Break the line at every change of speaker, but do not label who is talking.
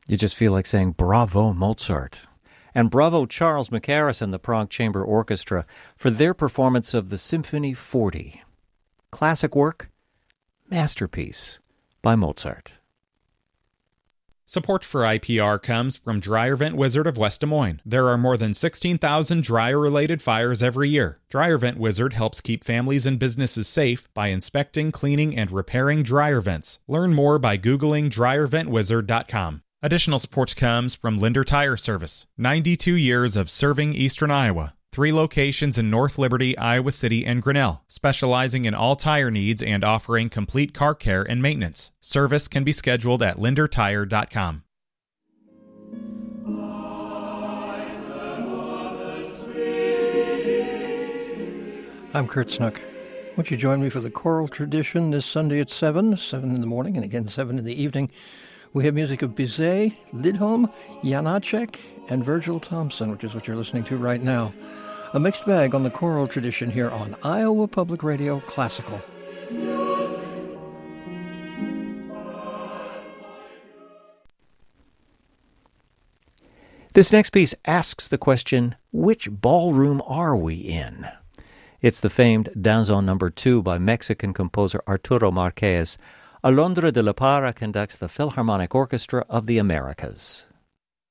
You just feel like saying, bravo, Mozart. And bravo, Charles Mackerras and the Prague Chamber Orchestra for their performance of the Symphony 40. Classic work, masterpiece by Mozart.
Support for IPR comes from Dryer Vent Wizard of West Des Moines. There are more than 16,000 dryer-related fires every year. Dryer Vent Wizard helps keep families and businesses safe by inspecting, cleaning, and repairing dryer vents. Learn more by Googling dryerventwizard.com. Additional support comes from Linder Tire Service. 92 years of serving Eastern Iowa. 3 locations in North Liberty, Iowa City, and Grinnell, specializing in all tire needs and offering complete car care and maintenance. Service can be scheduled at lindertire.com.
I'm Kurt Snook. Won't you join me for the choral tradition this Sunday at 7 in the morning, and again 7 in the evening. We have music of Bizet, Lidholm, Janacek, and Virgil Thompson, which is what you're listening to right now. A mixed bag on the choral tradition here on Iowa Public Radio Classical.
This next piece asks the question, which ballroom are we in? It's the famed Danzón No. 2 by Mexican composer Arturo Marquez. Alondra de la Parra conducts the Philharmonic Orchestra of the Americas.